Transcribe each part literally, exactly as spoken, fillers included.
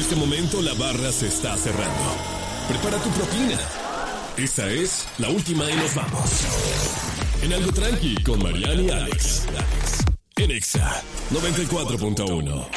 este momento la barra se está cerrando. Prepara tu propina. Esta es la última y nos vamos. En Algo Tranqui con Mariana y Alex. En Exa noventa y cuatro punto uno.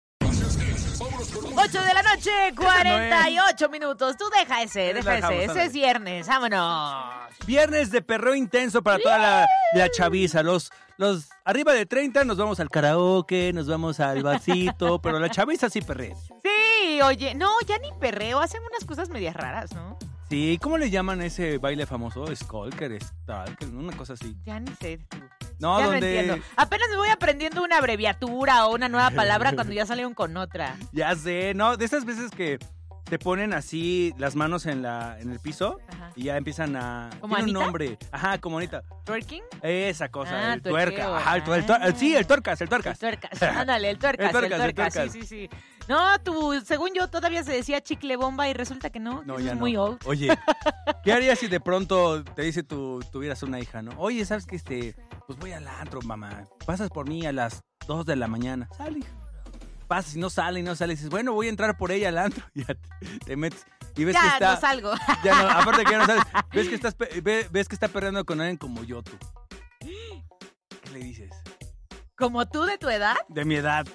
ocho de la noche, cuarenta y ocho minutos. Tú deja ese, deja ese. Ese es viernes, vámonos. Viernes de perreo intenso para toda la, la chaviza. Los, los arriba de treinta nos vamos al karaoke, nos vamos al vasito, pero la chaviza sí perrea. Sí, oye, no, ya ni perreo. Hacen unas cosas medias raras, ¿no? Sí, ¿cómo le llaman a ese baile famoso? Stalker, stalker, una cosa así. Ya ni sé. No, ya donde... no entiendo. Apenas me voy aprendiendo una abreviatura o una nueva palabra cuando ya salieron con otra. Ya sé, no, de esas veces que te ponen así las manos en la en el piso. Ajá. Y ya empiezan a... ¿Como tiene Anita? un nombre. Ajá, como Anita. ¿Twerking? Esa cosa, Ah, el tuerqueo. tuerca. Ajá, el, tu- el, tu- el- sí, el tuercas, el tuercas. El tuercas, ándale, el tuercas, El tuercas, el el tuercas, tuercas. sí, sí, sí. No, tú, según yo, todavía se decía chicle bomba y resulta que no, No, eso ya es no. muy old. Oye, ¿qué harías si de pronto te dice tú tuvieras una hija, no? Oye, ¿sabes qué? Este, pues voy al antro, mamá. Pasas por mí a las dos de la mañana. Sale, hija. Pasas y no sale y no sale. Y dices, bueno, voy a entrar por ella al antro. Y ya te, te metes. Y ves Ya, que está... no salgo. Ya no, aparte que ya no sales. Ves que, estás, pe- ve- ves que está perreando con alguien como yo, tú. ¿Qué le dices? ¿Como tú de tu edad? De mi edad.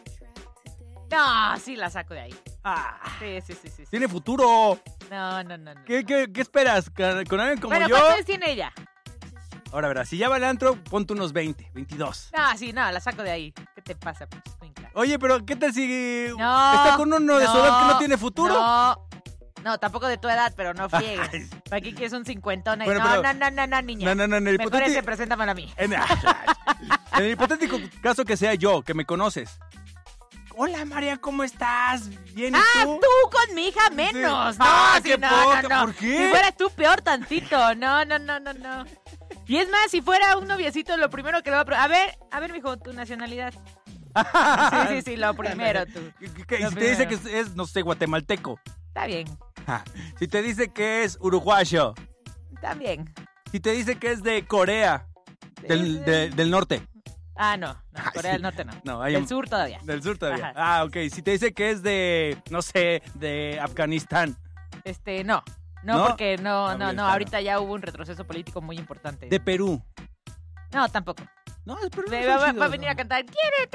No, sí la saco de ahí. Ah, Sí, sí, sí, sí. sí. tiene futuro. No, no, no, no. ¿Qué, qué, qué esperas? ¿Con con alguien como Bueno, yo? ¿cuántos años tiene ella? Ahora verás, si ya va al antro, ponte unos veinte, veintidós. No, sí, no, la saco de ahí. ¿Qué te pasa, pinche escuincla? Oye, pero ¿qué tal si No. está con uno de su edad que no tiene futuro? No, no, tampoco de tu edad, pero no Ay. friegues. ¿Para qué quieres un cincuentón? Bueno, no, pero- no, no, no, no, niña. No, no, no, en el Mejor hipotético... ese, preséntamelo a mí. En, en el hipotético caso que sea yo, que me conoces. Hola, María, ¿cómo estás? ¿Bien y Ah, tú? tú con mi hija menos. Sí. No, Ah, sí, qué no, poca. no, no. ¿Por qué? Si fueras tú, peor tantito. No, no, no, no, no. Y es más, si fuera un noviecito, lo primero que le va a preguntar... A ver, a ver, mijo, tu nacionalidad. Sí, sí, sí, lo primero, tú. ¿Qué- qué- Lo si te dice primero. que es, es, no sé, guatemalteco. Está bien, Si te dice que es uruguayo. está bien. Si te dice que es de Corea. Del, de- del norte. Ah, no, no, Ay, Corea sí. del Norte no. No, hay Del un- sur todavía. Del sur todavía. Ajá. Ah, ok. Si te dice que es de, no sé, de Afganistán. Este, no. No, ¿No? porque no, no, no, Afganistán. ahorita ya hubo un retroceso político muy importante. De Perú. No, tampoco. No, es Perú. Me son va, va- chidos, va a venir ¿no? a cantar, ¡quiérete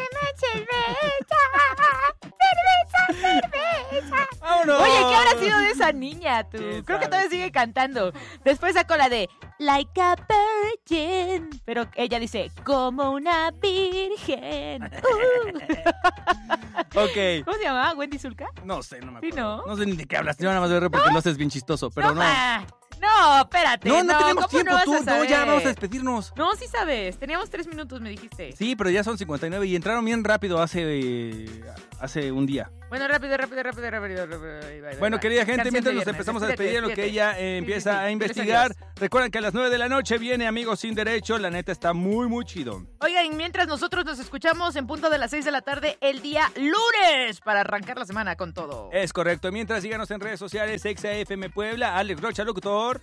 más cerveza! ¡Cerveza, cerveza! ¡Vámonos! Oye, ¿qué habrá sido de esa niña, tú? ¿Quién Creo que sabe? todavía sigue cantando. Después sacó la de Like a Virgin. Pero ella dice, como una virgen. Uh. Ok. ¿Cómo se llamaba? ¿Wendy Zulka? No sé, no me Sí, acuerdo. ¿no? No sé ni de qué hablas. Yo nada más veo porque lo haces bien chistoso, pero no. ma. No, espérate. No, no, tenemos ¿cómo tiempo, no vas tú. a No, ya saber? vamos a despedirnos. No, sí sabes. Teníamos tres minutos, me dijiste. Sí, pero ya son cincuenta y nueve y entraron bien rápido hace, eh, hace un día. Bueno, rápido, rápido, rápido, rápido. rápido. Bye, bye, Bueno, bye. querida gente, Canción mientras de nos viernes. empezamos a Despídete, despedir en lo que despídete. ella eh, Sí, sí, empieza sí. a Diles investigar, adiós. recuerden que a las nueve de la noche viene Amigos Sin Derecho. La neta está muy, muy chido. Oigan, mientras nosotros nos escuchamos en punto de las seis de la tarde el día lunes para arrancar la semana con todo. Es correcto. Mientras, síganos en redes sociales, Exa F M Puebla, Alex Rocha, locutor.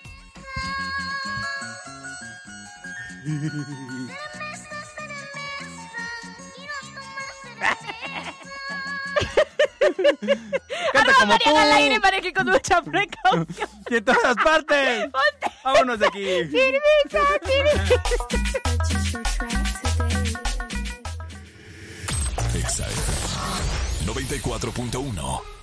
Canta como tú. Mariana al aire para que con mucha precaución. Y en todas partes. Ponte. Vámonos de aquí. Cerveza, cerveza. Exa F M noventa y cuatro punto uno.